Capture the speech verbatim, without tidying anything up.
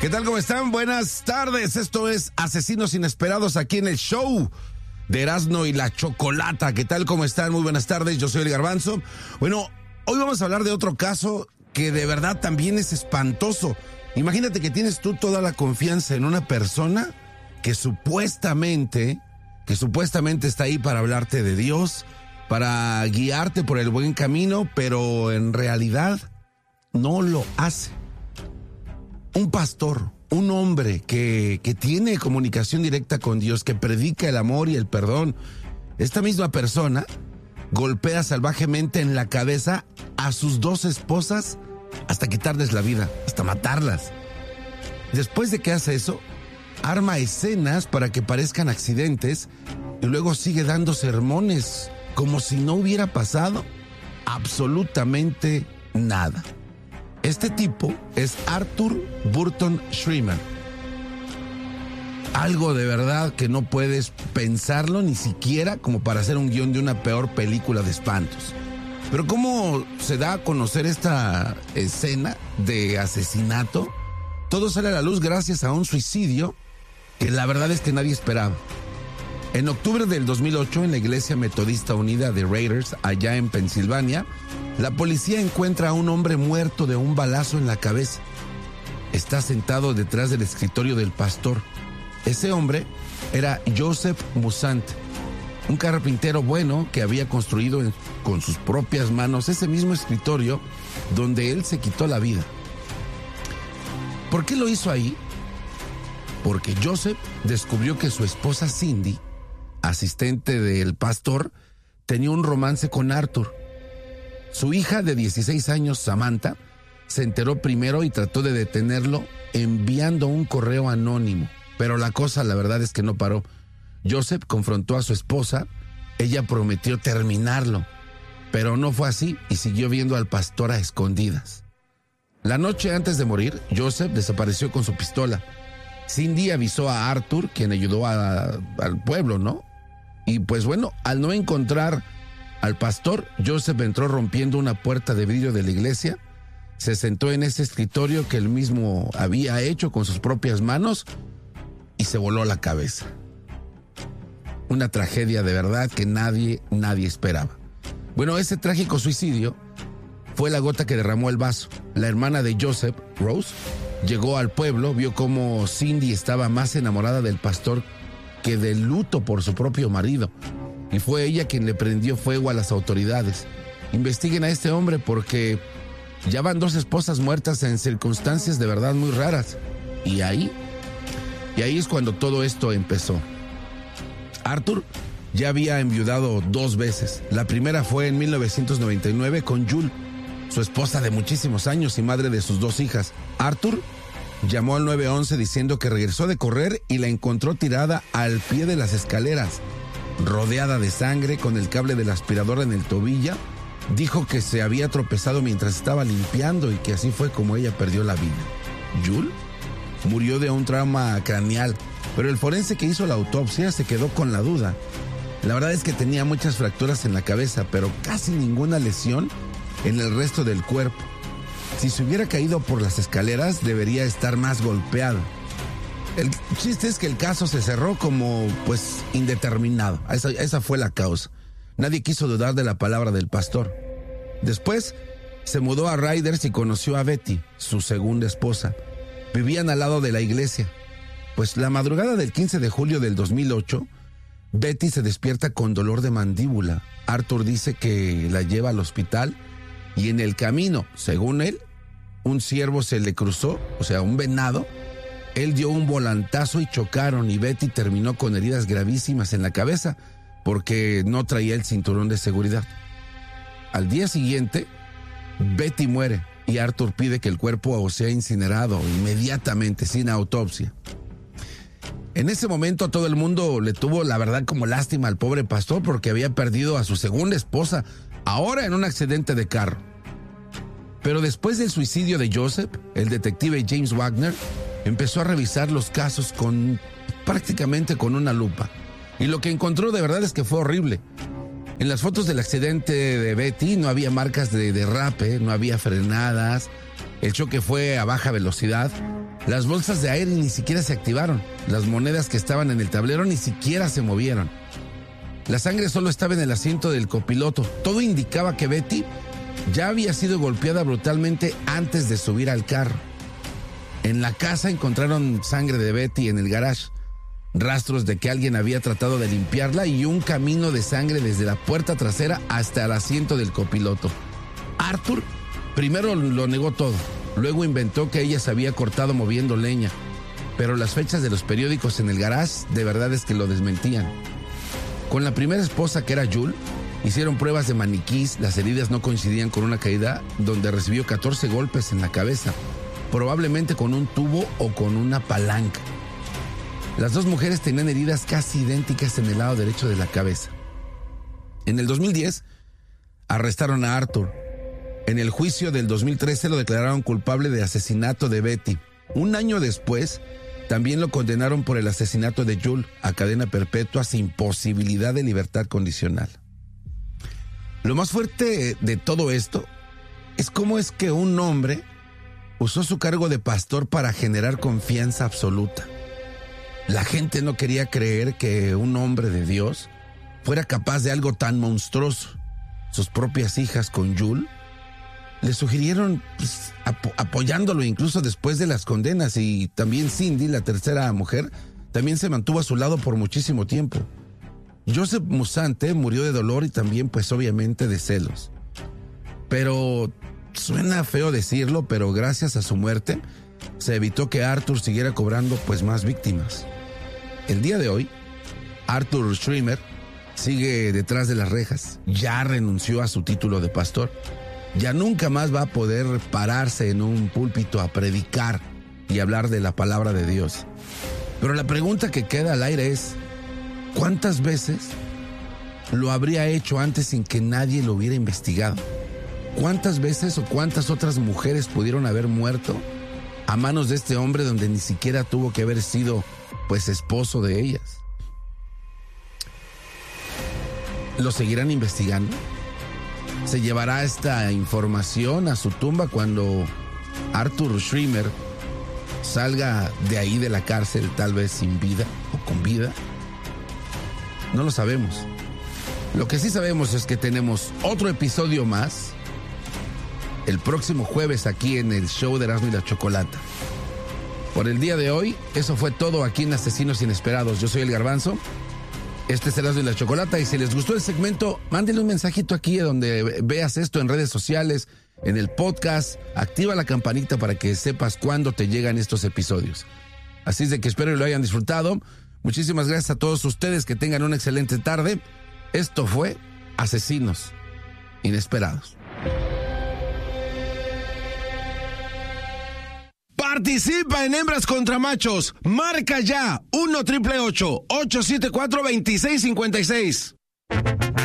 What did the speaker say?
¿Qué tal? ¿Cómo están? Buenas tardes. Esto es Asesinos Inesperados aquí en el show de Erasmo y la Chocolata. ¿Qué tal? ¿Cómo están? Muy buenas tardes. Yo soy el Garbanzo. Bueno, hoy vamos a hablar de otro caso que de verdad también es espantoso. Imagínate que tienes tú toda la confianza en una persona que supuestamente, que supuestamente está ahí para hablarte de Dios, para guiarte por el buen camino, pero en realidad no lo hace. Un pastor, un hombre que, que tiene comunicación directa con Dios, que predica el amor y el perdón. Esta misma persona golpea salvajemente en la cabeza a sus dos esposas hasta quitarles la vida, hasta matarlas. Después de que hace eso, arma escenas para que parezcan accidentes y luego sigue dando sermones como si no hubiera pasado absolutamente nada. Este tipo es Arthur Burton Shriver. Algo de verdad que no puedes pensarlo ni siquiera como para hacer un guión de una peor película de espantos. Pero ¿cómo se da a conocer esta escena de asesinato? Todo sale a la luz gracias a un suicidio que la verdad es que nadie esperaba. En octubre del dos mil ocho, en la Iglesia Metodista Unida de Raiders, allá en Pensilvania, la policía encuentra a un hombre muerto de un balazo en la cabeza. Está sentado detrás del escritorio del pastor. Ese hombre era Joseph Musante, un carpintero bueno que había construido en, con sus propias manos ese mismo escritorio donde él se quitó la vida. ¿Por qué lo hizo ahí? Porque Joseph descubrió que su esposa Cindy, asistente del pastor, tenía un romance con Arthur. Su hija de dieciséis años, Samantha, se enteró primero y trató de detenerlo enviando un correo anónimo. Pero la cosa, la verdad es que no paró. Joseph confrontó a su esposa, ella prometió terminarlo, pero no fue así y siguió viendo al pastor a escondidas. La noche antes de morir, Joseph desapareció con su pistola. Cindy avisó a Arthur, quien ayudó a, al pueblo, ¿no? Y pues bueno, al no encontrar al pastor, Joseph entró rompiendo una puerta de vidrio de la iglesia, se sentó en ese escritorio que él mismo había hecho con sus propias manos y se voló la cabeza. Una tragedia de verdad que nadie, nadie esperaba. Bueno, ese trágico suicidio fue la gota que derramó el vaso. La hermana de Joseph, Rose, llegó al pueblo, vio cómo Cindy estaba más enamorada del pastor que del luto por su propio marido. Y fue ella quien le prendió fuego a las autoridades. Investiguen a este hombre porque ya van dos esposas muertas en circunstancias de verdad muy raras. Y ahí, y ahí es cuando todo esto empezó. Arthur ya había enviudado dos veces. La primera fue en mil novecientos noventa y nueve con Jules, su esposa de muchísimos años y madre de sus dos hijas. Arthur llamó al nueve once diciendo que regresó de correr y la encontró tirada al pie de las escaleras, rodeada de sangre, con el cable de la aspiradora en el tobillo. Dijo que se había tropezado mientras estaba limpiando y que así fue como ella perdió la vida. Jules murió de un trauma craneal, pero el forense que hizo la autopsia se quedó con la duda. La verdad es que tenía muchas fracturas en la cabeza, pero casi ninguna lesión en el resto del cuerpo. Si se hubiera caído por las escaleras, debería estar más golpeado. El chiste es que el caso se cerró como, pues, indeterminado. Esa, esa fue la causa. Nadie quiso dudar de la palabra del pastor. Después, se mudó a Raiders y conoció a Betty, su segunda esposa. Vivían al lado de la iglesia. Pues la madrugada del quince de julio del dos mil ocho, Betty se despierta con dolor de mandíbula. Arthur dice que la lleva al hospital y en el camino, según él, un ciervo se le cruzó, o sea, un venado. Él dio un volantazo y chocaron y Betty terminó con heridas gravísimas en la cabeza porque no traía el cinturón de seguridad. Al día siguiente, Betty muere y Arthur pide que el cuerpo sea incinerado inmediatamente, sin autopsia. En ese momento todo el mundo le tuvo la verdad como lástima al pobre pastor porque había perdido a su segunda esposa, ahora en un accidente de carro. Pero después del suicidio de Joseph, el detective James Wagner empezó a revisar los casos con prácticamente con una lupa. Y lo que encontró de verdad es que fue horrible. En las fotos del accidente de Betty no había marcas de derrape, no había frenadas, El choque fue a baja velocidad. Las bolsas de aire ni siquiera se activaron. Las monedas que estaban en el tablero ni siquiera se movieron. La sangre solo estaba en el asiento del copiloto. Todo indicaba que Betty ya había sido golpeada brutalmente antes de subir al carro. En la casa encontraron sangre de Betty en el garage, rastros de que alguien había tratado de limpiarla y un camino de sangre desde la puerta trasera hasta el asiento del copiloto. Arthur primero lo negó todo, luego inventó que ella se había cortado moviendo leña, pero las fechas de los periódicos en el garage de verdad es que lo desmentían. Con la primera esposa, que era Jules, hicieron pruebas de maniquís. Las heridas no coincidían con una caída donde recibió catorce golpes en la cabeza, probablemente con un tubo o con una palanca. Las dos mujeres tenían heridas casi idénticas en el lado derecho de la cabeza. En el dos mil diez, arrestaron a Arthur. En el juicio del dos mil trece lo declararon culpable de asesinato de Betty. Un año después, también lo condenaron por el asesinato de Jules a cadena perpetua sin posibilidad de libertad condicional. Lo más fuerte de todo esto es cómo es que un hombre usó su cargo de pastor para generar confianza absoluta. La gente no quería creer que un hombre de Dios fuera capaz de algo tan monstruoso. Sus propias hijas con Jules le sugirieron pues, ap- apoyándolo incluso después de las condenas, y también Cindy, la tercera mujer, también se mantuvo a su lado por muchísimo tiempo. Joseph Musante murió de dolor y también pues obviamente de celos. Pero suena feo decirlo, pero gracias a su muerte se evitó que Arthur siguiera cobrando pues más víctimas. El día de hoy, Arthur Schremer sigue detrás de las rejas. Ya renunció a su título de pastor. Ya nunca más va a poder pararse en un púlpito a predicar y hablar de la palabra de Dios. Pero la pregunta que queda al aire es, ¿cuántas veces lo habría hecho antes sin que nadie lo hubiera investigado? ¿Cuántas veces o cuántas otras mujeres pudieron haber muerto a manos de este hombre donde ni siquiera tuvo que haber sido pues esposo de ellas? ¿Lo seguirán investigando? ¿Se llevará esta información a su tumba cuando Arthur Schremer salga de ahí de la cárcel, tal vez sin vida o con vida? No lo sabemos. Lo que sí sabemos es que tenemos otro episodio más el próximo jueves aquí en el show de Erasmo y la Chocolata. Por el día de hoy, eso fue todo aquí en Asesinos Inesperados. Yo soy el Garbanzo. Este es Erasmo y la Chocolata, y si les gustó el segmento, mándenle un mensajito aquí donde veas esto en redes sociales, en el podcast. Activa la campanita para que sepas cuándo te llegan estos episodios. Así es de que espero que lo hayan disfrutado. Muchísimas gracias a todos ustedes, que tengan una excelente tarde. Esto fue Asesinos Inesperados. Participa en Hembras contra Machos. Marca ya uno triple ocho, ocho siete cuatro, dos seis cinco seis.